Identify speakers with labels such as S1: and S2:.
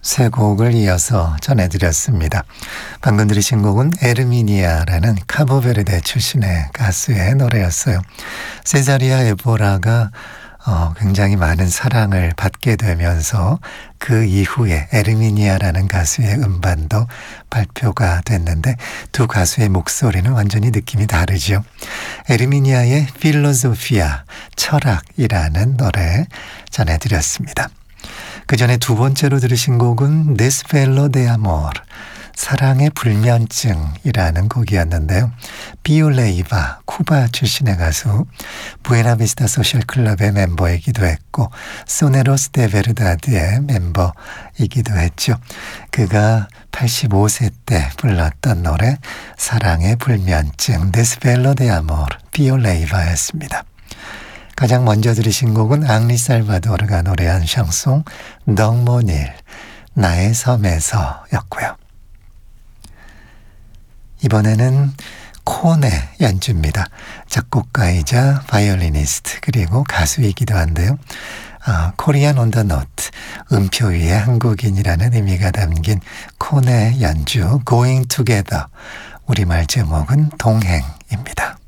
S1: 세 곡을 이어서 전해드렸습니다. 방금 들으신 곡은 에르미니아라는 카보베르데 출신의 가수의 노래였어요. 세자리아 에보라가 굉장히 많은 사랑을 받게 되면서 그 이후에 에르미니아라는 가수의 음반도 발표가 됐는데 두 가수의 목소리는 완전히 느낌이 다르죠. 에르미니아의 필로소피아, 철학이라는 노래 전해드렸습니다. 그 전에 두 번째로 들으신 곡은 Desvelo de Amor, 사랑의 불면증이라는 곡이었는데요. 비올레이바, 쿠바 출신의 가수, 부에나비스타 소셜클럽의 멤버이기도 했고 소네로스 데 베르다드의 멤버이기도 했죠. 그가 85세 때 불렀던 노래 사랑의 불면증, Desvelo de Amor, 비올레이바였습니다. 가장 먼저 들으신 곡은 앙리 살바도르가 노래한 샹송 덩모닐, 나의 섬에서였고요. 이번에는 콘의 연주입니다. 작곡가이자 바이올리니스트 그리고 가수이기도 한데요. 코리안 온 더 노트, 음표 위에 한국인이라는 의미가 담긴 콘의 연주 Going Together, 우리말 제목은 동행입니다.